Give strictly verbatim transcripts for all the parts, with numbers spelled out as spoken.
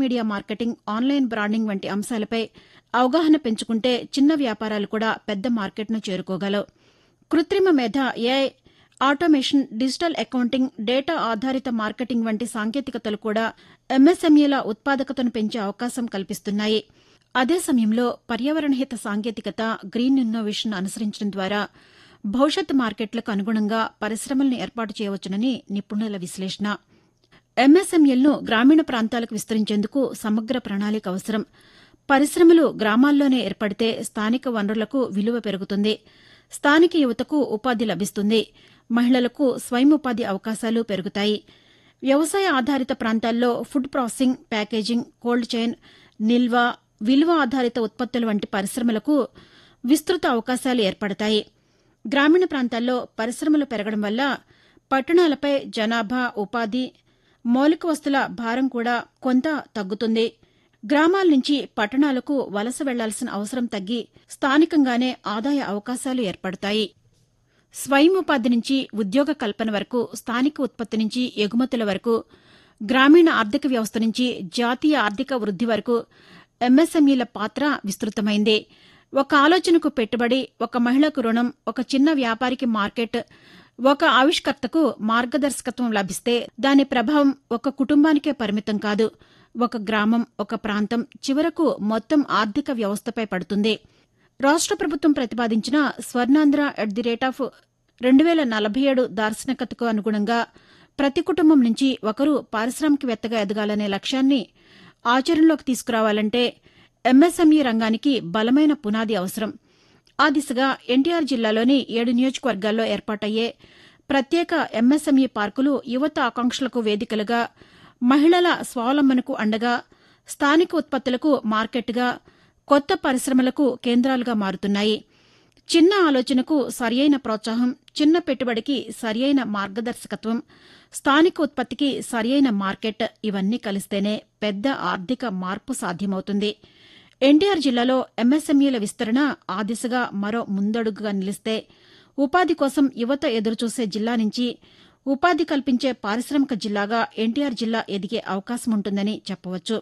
Media marketing, online branding వంటి అంశాలపై అవగాహన పెంచుకుంటే చిన్న వ్యాపారాలు కూడా పెద్ద మార్కెట్ను చేరుకోగలవు. కృత్రిమ మేధ, AI, automation, digital accounting, data ఆధారిత మార్కెటింగ్ వంటి సాంకేతికతలు కూడా ఎంఎస్ఎంఈల ఉత్పాదకతను పెంచే అవకాశం కల్పిస్తున్నాయి. అదే సమయంలో పర్యావరణహిత సాంకేతికత, గ్రీన్ ఇన్నోవేషన్ అనుసరించడం ద్వారా భవిష్యత్ మార్కెట్లకు అనుగుణంగా పరిశ్రమలను ఏర్పాటు చేయవచ్చునని నిపుణుల విశ్లేషణ. ఎంఎస్ఎంఈలను గ్రామీణ ప్రాంతాలకు విస్తరించేందుకు సమగ్ర ప్రణాళిక అవసరం. పరిశ్రమలు గ్రామాల్లోనే ఏర్పడితే స్థానిక వనరులకు విలువ పెరుగుతుంది. స్థానిక యువతకు ఉపాధి లభిస్తుంది. మహిళలకు స్వయం ఉపాధి అవకాశాలు పెరుగుతాయి. వ్యవసాయ ఆధారిత ప్రాంతాల్లో food processing, packaging, cold chain, నిల్వ, విలువ ఆధారిత ఉత్పత్తులు వంటి పరిశ్రమలకు విస్తృత అవకాశాలు ఏర్పడతాయి. గ్రామీణ ప్రాంతాల్లో పరిశ్రమలు పెరగడం వల్ల పట్టణాలపై జనాభా, ఉపాధి, మౌలిక వస్తుల భారం కూడా కొంత తగ్గుతుంది. గ్రామాల నుంచి పట్టణాలకు వలస వెళ్లాల్సిన అవసరం తగ్గి స్థానికంగానే ఆదాయ అవకాశాలు ఏర్పడతాయి. స్వయం ఉపాధి నుంచి ఉద్యోగ కల్పన వరకు, స్థానిక ఉత్పత్తి నుంచి ఎగుమతుల వరకు, గ్రామీణ ఆర్థిక వ్యవస్థ నుంచి జాతీయ ఆర్థిక వృద్ధి వరకు ఎంఎస్ఎంఈల పాత్ర విస్తృతమైంది. ఒక ఆలోచనకు పెట్టుబడి, ఒక మహిళకు రుణం, ఒక చిన్న వ్యాపారికి మార్కెట్, ఒక ఆవిష్కర్తకు మార్గదర్శకత్వం లభిస్తే దాని ప్రభావం ఒక కుటుంబానికే పరిమితం కాదు. ఒక గ్రామం, ఒక ప్రాంతం, చివరకు మొత్తం ఆర్థిక వ్యవస్థపై పడుతుంది. రాష్ట్ర ప్రభుత్వం ప్రతిపాదించిన Swarnandhra at the rate of రెండు వేల నలభై ఏడు దార్శనికతకు అనుగుణంగా ప్రతి కుటుంబం నుంచి ఒకరు పారిశ్రామికవేత్తగా ఎదగాలనే లక్ష్యాన్ని ఆచరణలోకి తీసుకురావాలంటే ఎంఎస్ఎంఈ రంగానికి బలమైన పునాది అవసరం. ఆ దిశగా ఎన్టీఆర్ జిల్లాలోని ఏడు నియోజకవర్గాల్లో ఏర్పాటయ్యే ప్రత్యేక ఎంఎస్ఎంఈ పార్కులు యువత ఆకాంక్షలకు వేదికలుగా, మహిళల స్వావలంబనకు అండగా, స్థానిక ఉత్పత్తులకు మార్కెట్గా, కొత్త పరిశ్రమలకు కేంద్రాలుగా మారుతున్నాయి. చిన్న ఆలోచనకు సరియైన ప్రోత్సాహం, చిన్న పెట్టుబడికి సరియైన మార్గదర్శకత్వం, స్థానిక ఉత్పత్తికి సరియైన మార్కెట్ ఇవన్నీ కలిస్తేనే పెద్ద ఆర్థిక మార్పు సాధ్యమవుతుంది. ఎన్టీఆర్ జిల్లాలో ఎంఎస్ఎంఈల విస్తరణ ఆ దిశగా మరో ముందడుగుగా నిలిస్తే ఉపాధి కోసం యువత ఎదురుచూసే జిల్లా నుంచి ఉపాధి కల్పించే పారిశ్రామిక జిల్లాగా ఎన్టీఆర్ జిల్లా ఎదిగే అవకాశం ఉంటుందని చెప్పవచ్చు.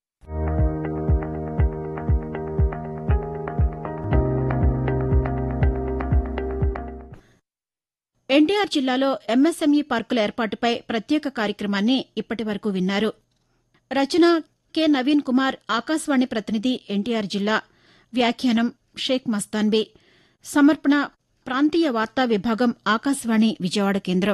ఎన్టీఆర్ జిల్లాలో ఎంఎస్ఎంఈ పార్కుల ఏర్పాటుపై ప్రత్యేక కార్యక్రమాన్ని ఇప్పటి వరకు విన్నారు. రచన కె నవీన్ కుమార్, ఆకాశవాణి ప్రతినిధి, ఎన్టీఆర్ జిల్లా. వ్యాఖ్యానం షేక్ మస్తాన్బీ. సమర్పణ ప్రాంతీయ వార్తా విభాగం, ఆకాశవాణి విజయవాడ కేంద్రం.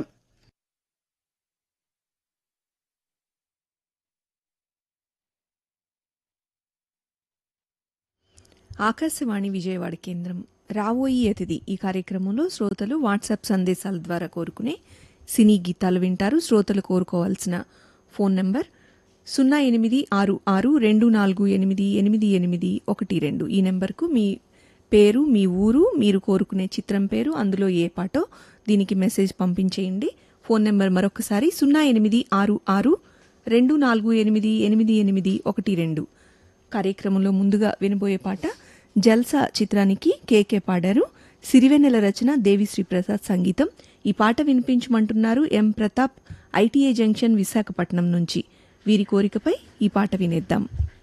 ఆకాశవాణి విజయవాడ కేంద్రం. రావోయి అతిథి ఈ కార్యక్రమంలో శ్రోతలు వాట్సాప్ సందేశాల ద్వారా కోరుకునే సినీ గీతాలు వింటారు. శ్రోతలు కోరుకోవాల్సిన ఫోన్ నంబర్ సున్నా ఎనిమిది ఆరు ఆరు రెండు నాలుగు ఎనిమిది ఎనిమిది ఎనిమిది ఒకటి రెండు. ఈ నెంబర్కు మీ పేరు, మీ ఊరు, మీరు కోరుకునే చిత్రం పేరు, అందులో ఏ పాటో దీనికి మెసేజ్ పంపించేయండి. ఫోన్ నెంబర్ మరొకసారి సున్నా ఎనిమిది ఆరు ఆరు రెండు నాలుగు ఎనిమిది ఎనిమిది ఎనిమిది ఒకటి రెండు. కార్యక్రమంలో ముందుగా వినబోయే పాట జల్సా చిత్రానికి కేకే పాడారు. సిరివెన్నెల రచన, దేవిశ్రీ ప్రసాద్ సంగీతం. ఈ పాట వినిపించమంటున్నారు ఎం ప్రతాప్, ఐటీఐ జంక్షన్, విశాఖపట్నం నుంచి. వీరి కోరికపై ఈ పాట వినేద్దాం.